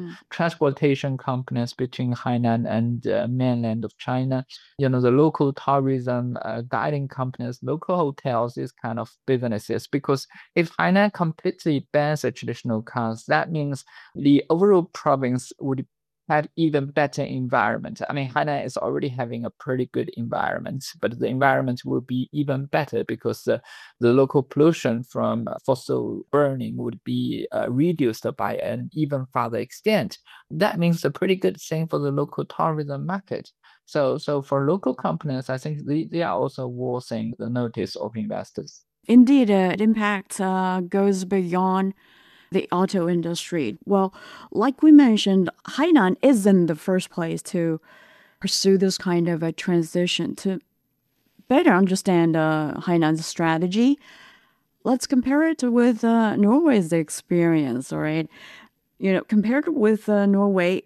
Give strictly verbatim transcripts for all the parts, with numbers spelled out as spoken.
Mm. transportation companies between Hainan and uh, mainland of China, you know, the local tourism uh, guiding companies, local hotels, these kind of businesses. Because if Hainan completely bans the traditional cars, that means the overall province would have even better environment. I mean, Hainan is already having a pretty good environment, but the environment will be even better because uh, the local pollution from uh, fossil burning would be uh, reduced by an even farther extent. That means a pretty good thing for the local tourism market. So, so for local companies, I think they, they are also worth the notice of investors. Indeed, uh, it impact uh, goes beyond the auto industry. Well, like we mentioned, Hainan isn't the first place to pursue this kind of a transition. To better understand uh, Hainan's strategy, let's compare it with uh, Norway's experience, all right? You know, compared with uh, Norway,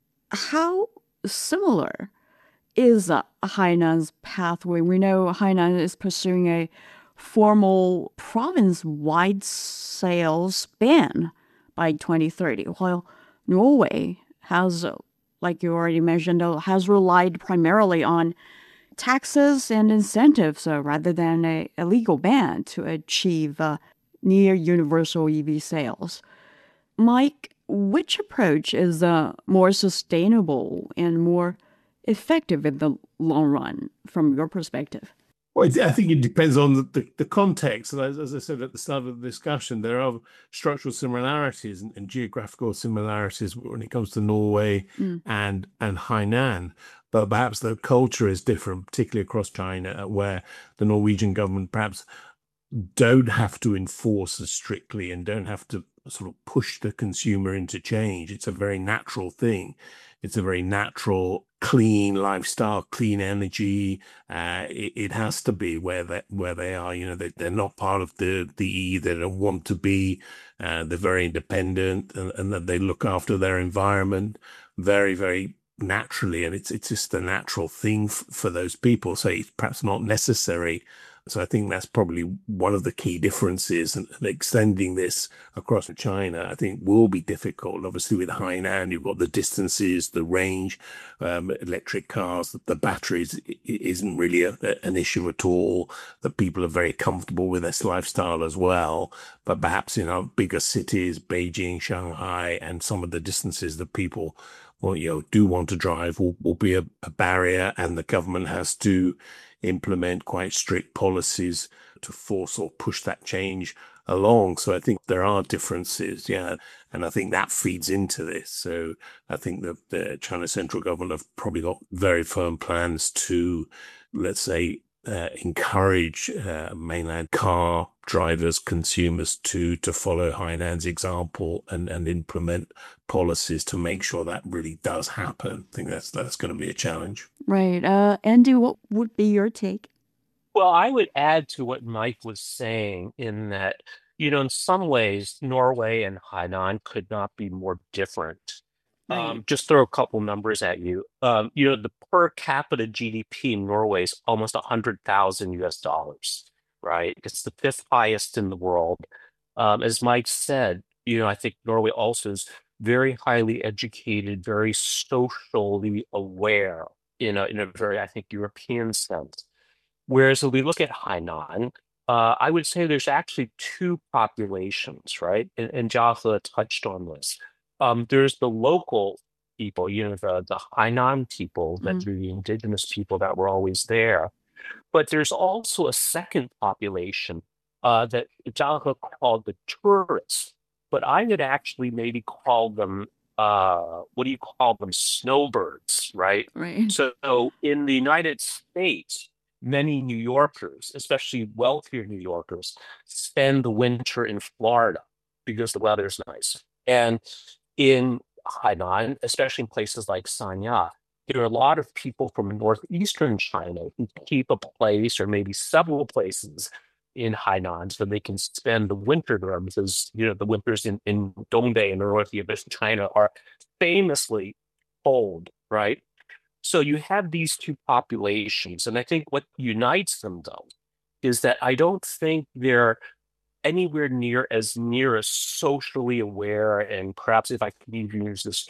how similar is uh, Hainan's pathway? We know Hainan is pursuing a formal province-wide sales ban by twenty thirty, while Norway has, uh, like you already mentioned, uh, has relied primarily on taxes and incentives uh, rather than a, a legal ban to achieve uh, near universal E V sales. Mike, which approach is uh, more sustainable and more effective in the long run from your perspective? Well, it- I think it depends on the, the, the context. And as, as I said at the start of the discussion, there are structural similarities and, and geographical similarities when it comes to Norway Mm. and and Hainan. But perhaps the culture is different, particularly across China, where the Norwegian government perhaps don't have to enforce as strictly and don't have to sort of push the consumer into change. It's a very natural thing. It's a very natural, clean lifestyle, clean energy. Uh, it, it has to be where they where they are. You know, they, they're not part of the the E. They don't want to be. Uh, they're very independent, and, and that they look after their environment very, very naturally. And it's it's just a natural thing f- for those people. So it's perhaps not necessary. So I think that's probably one of the key differences, and, and extending this across China, I think will be difficult. Obviously, with Hainan, you've got the distances, the range, um, electric cars, the, the batteries i- i- isn't really a, a- an issue at all. That people are very comfortable with this lifestyle as well. But perhaps in our bigger cities, Beijing, Shanghai, and some of the distances that people well, you know, do want to drive will, will be a, a barrier, and the government has to implement quite strict policies to force or push that change along. So I think there are differences, yeah, and I think that feeds into this. So I think that the China central government have probably got very firm plans to, let's say, uh, encourage uh, mainland car drivers, consumers to to follow Hainan's example and and implement policies to make sure that really does happen. I think that's that's going to be a challenge. Right. Uh, Andy, what would be your take? Well, I would add to what Mike was saying in that, you know, in some ways, Norway and Hainan could not be more different. Right. Um, just throw a couple numbers at you. Um, you know, the per capita G D P in Norway is almost one hundred thousand U S dollars, right? It's the fifth highest in the world. Um, as Mike said, you know, I think Norway also is very highly educated, very socially aware in a, in a very, I think, European sense. Whereas if we look at Hainan, uh, I would say there's actually two populations, right? And, and Jiahe touched on this. Um, there's the local people, you know, the, the Hainan people, that Mm. are the indigenous people that were always there. But there's also a second population uh, that Jiahe called the tourists. But I would actually maybe call them, uh, what do you call them? Snowbirds, right? Right. So in the United States, many New Yorkers, especially wealthier New Yorkers, spend the winter in Florida because the weather's nice. And in Hainan, especially in places like Sanya, there are a lot of people from northeastern China who keep a place or maybe several places in Hainan so they can spend the winter there because, you know, the winters in, in Dongbei and the northeast China are famously cold, right? So you have these two populations, and I think what unites them, though, is that I don't think they're anywhere near as near as socially aware, and perhaps if I can even use this